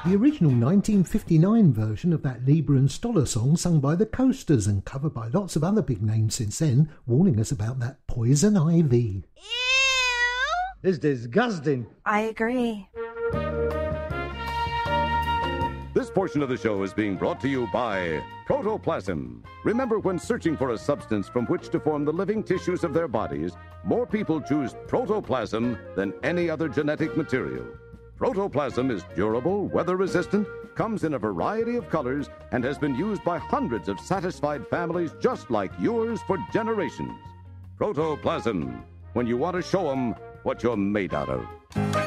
The original 1959 version of that Lieber and Stoller song sung by the Coasters and covered by lots of other big names since then, warning us about that poison ivy. Ew! It's disgusting. I agree. This portion of the show is being brought to you by Protoplasm. Remember, when searching for a substance from which to form the living tissues of their bodies, more people choose protoplasm than any other genetic material. Protoplasm is durable, weather-resistant, comes in a variety of colors, and has been used by hundreds of satisfied families just like yours for generations. Protoplasm, when you want to show them what you're made out of.